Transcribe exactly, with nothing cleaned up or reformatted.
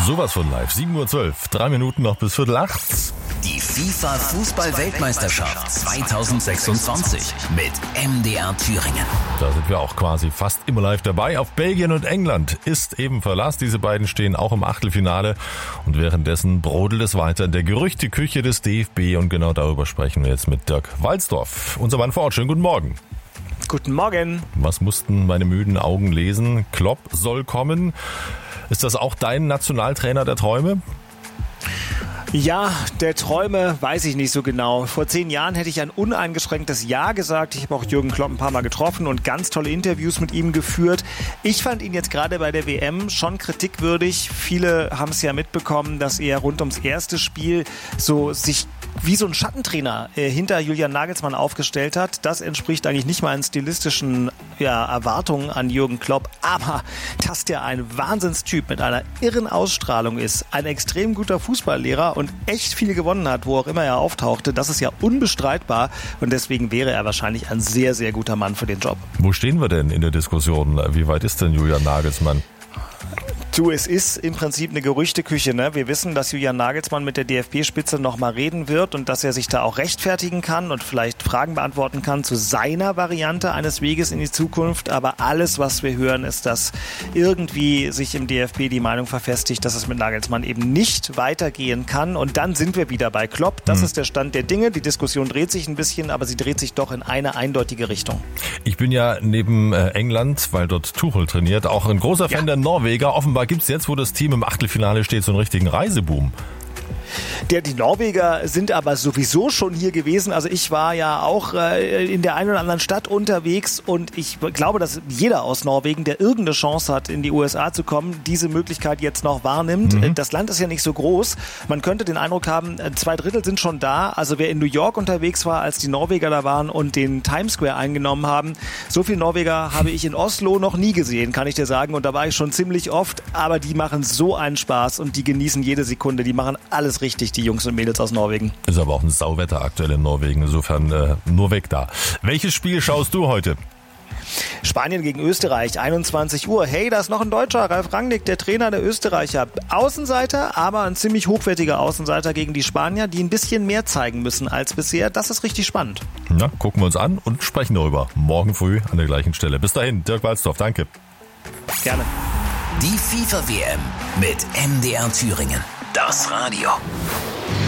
Sowas von live. sieben Uhr zwölf, drei Minuten noch bis Viertel acht. Die FIFA-Fußball-Weltmeisterschaft zweitausendsechsundzwanzig mit M D R Thüringen. Da sind wir auch quasi fast immer live dabei. Auf Belgien und England ist eben Verlass. Diese beiden stehen auch im Achtelfinale. Und währenddessen brodelt es weiter in der Gerüchteküche des D F B. Und genau darüber sprechen wir jetzt mit Dirk Walzdorf, unser Mann vor Ort. Schönen guten Morgen. Guten Morgen. Was mussten meine müden Augen lesen? Klopp soll kommen. Ist das auch dein Nationaltrainer der Träume? Ja, der Träume weiß ich nicht so genau. Vor zehn Jahren hätte ich ein uneingeschränktes Ja gesagt. Ich habe auch Jürgen Klopp ein paar Mal getroffen und ganz tolle Interviews mit ihm geführt. Ich fand ihn jetzt gerade bei der W M schon kritikwürdig. Viele haben es ja mitbekommen, dass er rund ums erste Spiel so sich wie so ein Schattentrainer äh, hinter Julian Nagelsmann aufgestellt hat. Das entspricht eigentlich nicht mal stilistischen ja, Erwartungen an Jürgen Klopp. Aber dass der ein Wahnsinnstyp mit einer irren Ausstrahlung ist, ein extrem guter Fußballlehrer und echt viel gewonnen hat, wo auch immer er auftauchte, das ist ja unbestreitbar. Und deswegen wäre er wahrscheinlich ein sehr, sehr guter Mann für den Job. Wo stehen wir denn in der Diskussion? Wie weit ist denn Julian Nagelsmann? Du, es ist im Prinzip eine Gerüchteküche, ne? Wir wissen, dass Julian Nagelsmann mit der D F B-Spitze nochmal reden wird und dass er sich da auch rechtfertigen kann und vielleicht Fragen beantworten kann zu seiner Variante eines Weges in die Zukunft. Aber alles, was wir hören, ist, dass irgendwie sich im D F B die Meinung verfestigt, dass es mit Nagelsmann eben nicht weitergehen kann. Und dann sind wir wieder bei Klopp. Das mhm. ist der Stand der Dinge. Die Diskussion dreht sich ein bisschen, aber sie dreht sich doch in eine eindeutige Richtung. Ich bin ja neben England, weil dort Tuchel trainiert, auch ein großer Fan ja. der Norweger. Offenbar gibt es jetzt, wo das Team im Achtelfinale steht, so einen richtigen Reiseboom. Der, die Norweger sind aber sowieso schon hier gewesen. Also ich war ja auch äh, in der einen oder anderen Stadt unterwegs und ich glaube, dass jeder aus Norwegen, der irgendeine Chance hat, in die U S A zu kommen, diese Möglichkeit jetzt noch wahrnimmt. Mhm. Das Land ist ja nicht so groß. Man könnte den Eindruck haben, zwei Drittel sind schon da. Also wer in New York unterwegs war, als die Norweger da waren und den Times Square eingenommen haben, so viele Norweger habe ich in Oslo noch nie gesehen, kann ich dir sagen. Und da war ich schon ziemlich oft. Aber die machen so einen Spaß und die genießen jede Sekunde. Die machen alles richtig, die Jungs und Mädels aus Norwegen. Ist aber auch ein Sauwetter aktuell in Norwegen, insofern äh, nur weg da. Welches Spiel schaust du heute? Spanien gegen Österreich, einundzwanzig Uhr. Hey, da ist noch ein Deutscher, Ralf Rangnick, der Trainer der Österreicher. Außenseiter, aber ein ziemlich hochwertiger Außenseiter gegen die Spanier, die ein bisschen mehr zeigen müssen als bisher. Das ist richtig spannend. Na, gucken wir uns an und sprechen darüber. Morgen früh an der gleichen Stelle. Bis dahin, Dirk Walzdorf, danke. Gerne. Die FIFA-W M mit M D R Thüringen. Das Radio.